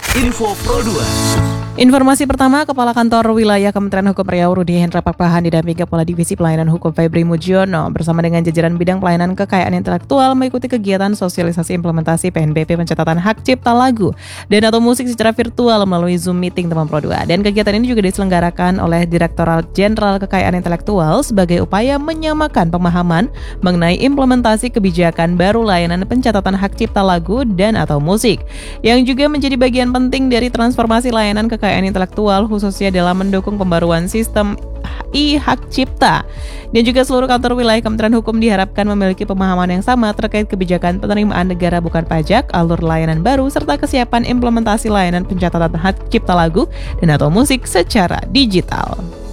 Info Pro 2. Informasi pertama, Kepala Kantor Wilayah Kementerian Hukum Riau Rudi Hendra Pakpahan didampingi Kepala Divisi Pelayanan Hukum Febri Mujiono bersama dengan jajaran bidang pelayanan kekayaan intelektual mengikuti kegiatan sosialisasi implementasi PNBP pencatatan hak cipta lagu dan atau musik secara virtual melalui Zoom Meeting teman Pro 2. Dan kegiatan ini juga diselenggarakan oleh Direktorat Jenderal Kekayaan Intelektual sebagai upaya menyamakan pemahaman mengenai implementasi kebijakan baru layanan pencatatan hak cipta lagu dan atau musik yang juga menjadi bagian penting dari transformasi layanan kekayaan intelektual khususnya dalam mendukung pembaruan sistem hak cipta. Dan juga seluruh kantor wilayah Kementerian Hukum diharapkan memiliki pemahaman yang sama terkait kebijakan penerimaan negara bukan pajak, alur layanan baru, serta kesiapan implementasi layanan pencatatan hak cipta lagu dan atau musik secara digital.